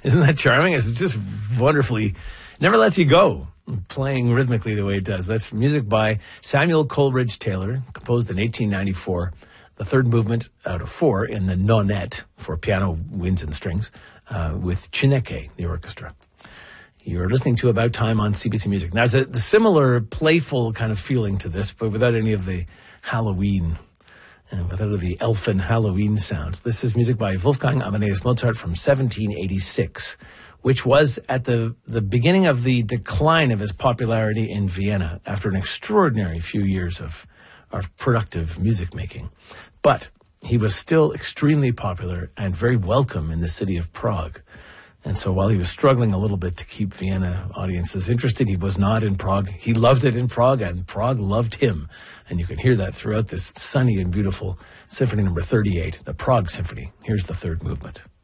Isn't that charming? It's just wonderfully, never lets you go, playing rhythmically the way it does. That's music by Samuel Coleridge Taylor, composed in 1894. The third movement out of four in the nonette for piano, winds, and strings, with Chineke, the orchestra. You're listening to About Time on CBC Music. Now, there's a similar playful kind of feeling to this, but without any of the Halloween and without the elfin Halloween sounds. This is music by Wolfgang Amadeus Mozart from 1786, which was at the beginning of the decline of his popularity in Vienna after an extraordinary few years of productive music making. But he was still extremely popular and very welcome in the city of Prague. And so while he was struggling a little bit to keep Vienna audiences interested, he was not in Prague. He loved it in Prague, and Prague loved him. And you can hear that throughout this sunny and beautiful Symphony number 38, the Prague Symphony. Here's the third movement.